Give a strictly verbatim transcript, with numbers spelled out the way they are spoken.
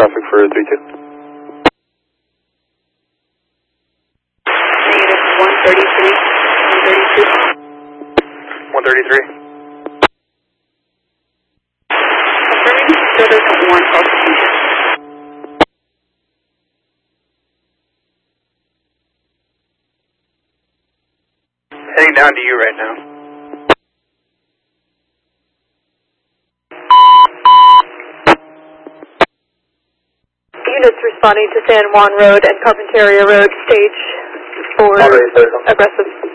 traffic for three two. Negative one thirty-three, one thirty-two. one thirty-three. Confirming still doesn't warrant prosecution. Heading down to you right now. Units responding to San Juan Road and Carpinteria Road, stage four, aggressive.